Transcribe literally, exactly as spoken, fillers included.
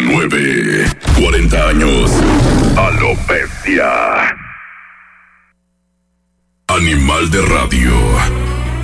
nueve. cuarenta años. A lo bestia. Animal de radio.